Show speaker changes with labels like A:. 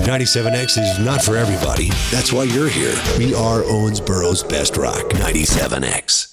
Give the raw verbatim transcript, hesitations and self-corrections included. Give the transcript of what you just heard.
A: ninety-seven X is not for everybody. That's why you're here. We are Owensboro's best rock. ninety-seven X.